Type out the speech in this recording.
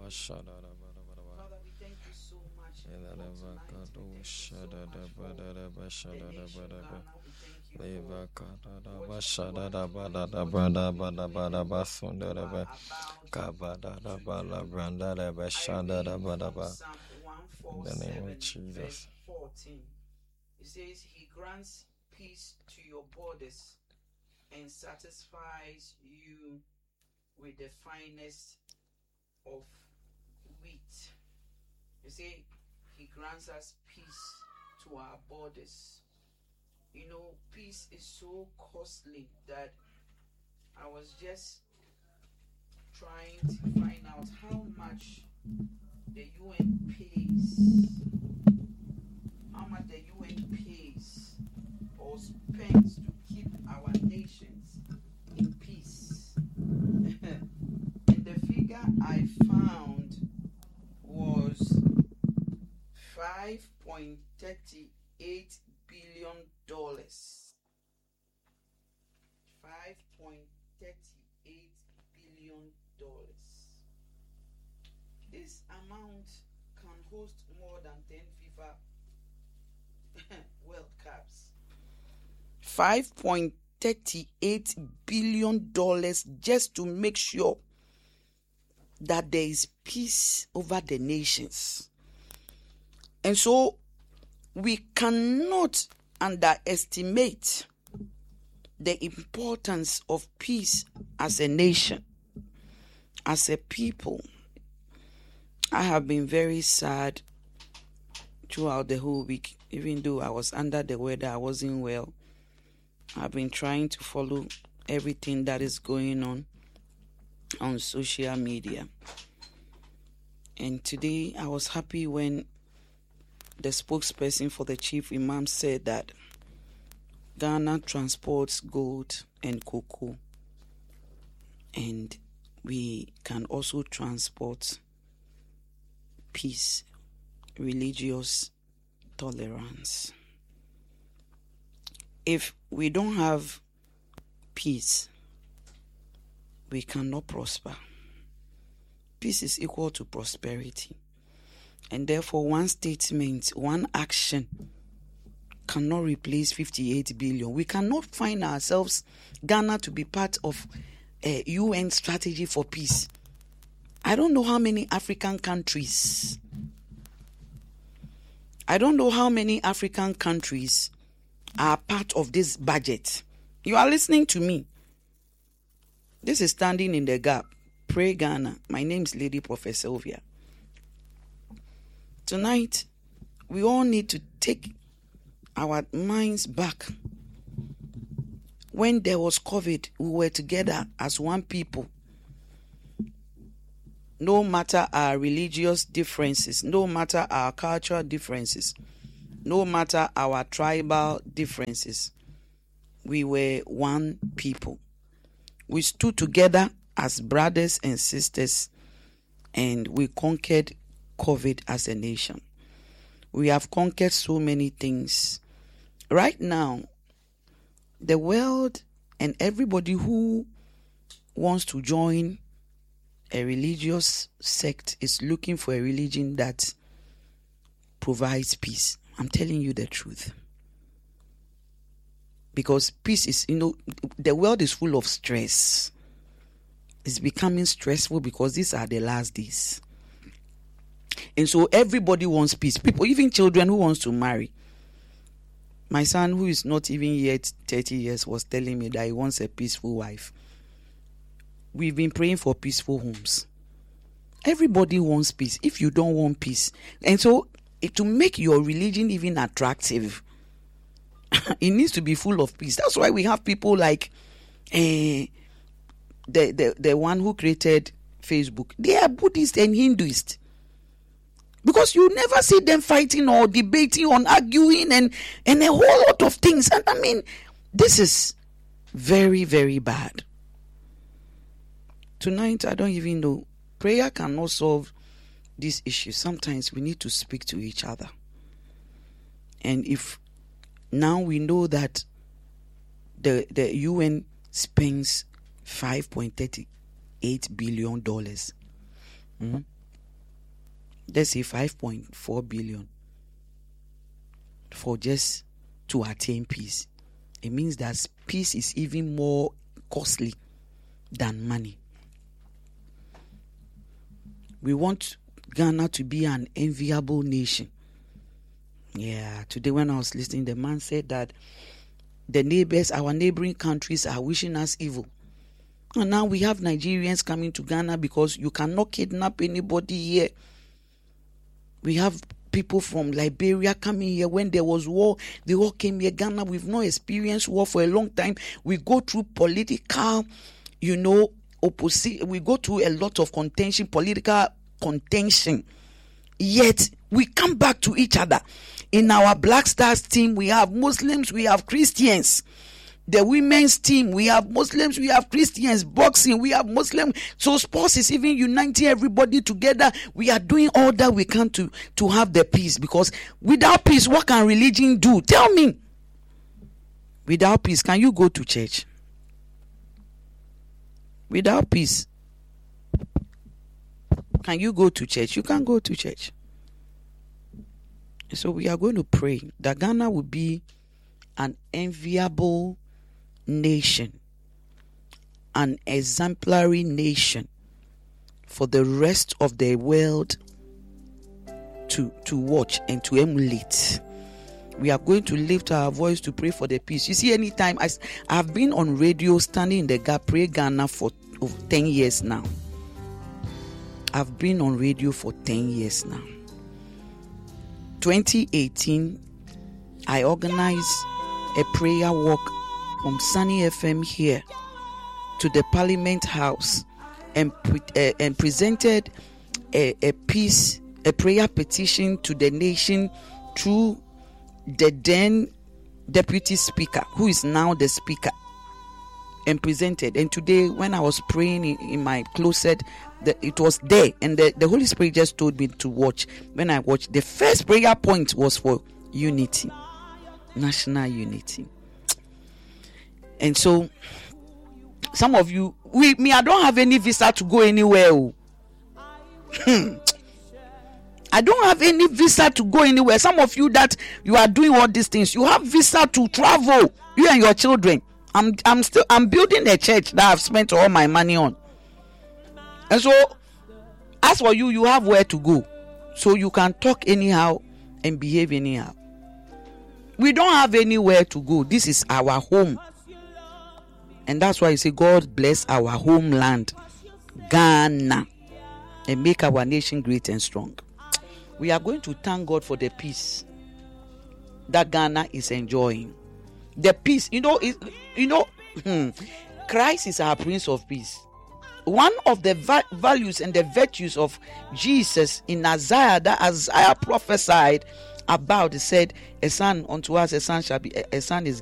Father, we thank you so much for tonight. We thank you so much for the nation Ghana. We thank you for what you are doing, what you are about to do. I read from Psalm 147, verse 14. It says, He grants peace to your borders and satisfies you with the finest of wheat. You see, He grants us peace to our borders. You know, peace is so costly that I was just trying to find out how much the UN pays. How much the UN pays or spends to keep our nations in peace. And the figure I found was $5.38 billion. $5.38 billion. This amount can host more than 10 FIFA World Cups. $5.38 billion just to make sure that there is peace over the nations. And so we cannot underestimate the importance of peace as a nation, as a people. I have been very sad throughout the whole week, even though I was under the weather, I wasn't well. I've been trying to follow everything that is going on social media. And today I was happy when the spokesperson for the chief imam said that Ghana transports gold and cocoa, and we can also transport peace, religious tolerance. If we don't have peace, we cannot prosper. Peace is equal to prosperity. And therefore, one statement, one action cannot replace 58 billion. We cannot find ourselves, Ghana, to be part of a UN strategy for peace. I don't know how many African countries are part of this budget. You are listening to me. This is Standing in the Gap. Pray Ghana. My name is Lady Prophet Sylvia. Tonight, we all need to take our minds back. When there was COVID, we were together as one people. No matter our religious differences, no matter our cultural differences, no matter our tribal differences, we were one people. We stood together as brothers and sisters, and we conquered COVID as a nation. We have conquered so many things. Right now, the world and everybody who wants to join a religious sect is looking for a religion that provides peace. I'm telling you the truth. Because peace is, the world is full of stress. It's becoming stressful because these are the last days. And so everybody wants peace. People, even children who wants to marry. My son, who is not even yet 30 years, was telling me that he wants a peaceful wife. We've been praying for peaceful homes. Everybody wants peace. If you don't want peace, and so to make your religion even attractive, it needs to be full of peace. That's why we have people like the one who created Facebook. They are Buddhist and Hinduist. Because you never see them fighting or debating or arguing and a whole lot of things. And I mean, this is very, very bad. Tonight, I don't even know. Prayer cannot solve these issues. Sometimes we need to speak to each other. And if now we know that the UN spends $5.38 billion let's say 5.4 billion for just to attain peace, it means that peace is even more costly than money. We want Ghana to be an enviable nation. Yeah, today when I was listening, the man said that the neighbors, our neighboring countries, are wishing us evil. And now we have Nigerians coming to Ghana because you cannot kidnap anybody here. We have people from Liberia coming here. When there was war, they all came here. Ghana, we've not experienced war for a long time. We go through political, opposite. We go through a lot of contention, political contention. Yet we come back to each other. In our Black Stars team, we have Muslims, we have Christians. The women's team, we have Muslims, we have Christians. Boxing, we have Muslims. So sports is even uniting everybody together. We are doing all that we can to have the peace. Because without peace, what can religion do? Tell me. Without peace, can you go to church? Without peace, can you go to church? You can't go to church. So we are going to pray that Ghana will be an enviable nation, an exemplary nation for the rest of the world to watch and to emulate. We are going to lift our voice to pray for the peace. You see, anytime I've been on radio, standing in the gap, pray Ghana for 10 years now. I've been on radio for 10 years now. 2018, I organized a prayer walk from Sunny FM here to the Parliament House and presented a prayer petition to the nation through the then Deputy Speaker, who is now the Speaker, and presented. And today, when I was praying in my closet, it was there, and the Holy Spirit just told me to watch. When I watched, the first prayer point was for unity, national unity. And so, some of you, I don't have any visa to go anywhere. I don't have any visa to go anywhere. Some of you that you are doing all these things, you have visa to travel, you and your children. I'm building a church that I've spent all my money on. And so, as for you, you have where to go. So you can talk anyhow and behave anyhow. We don't have anywhere to go. This is our home. And that's why you say, God bless our homeland, Ghana, and make our nation great and strong. We are going to thank God for the peace that Ghana is enjoying. The peace, Christ is our Prince of Peace. One of the values and the virtues of Jesus in Isaiah, that Isaiah prophesied about, he said, a son unto us, a son is